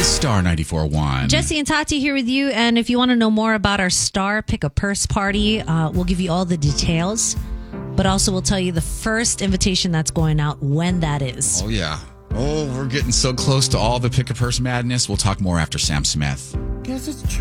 Star 94.1. Jesse and Tati here with you. And if you want to know more about our Star Pick a Purse party, we'll give you all the details. But also we'll tell you the first invitation that's going out, when that is. Oh, yeah. Oh, we're getting so close to all the Pick a Purse madness. We'll talk more after Sam Smith. Guess it's true.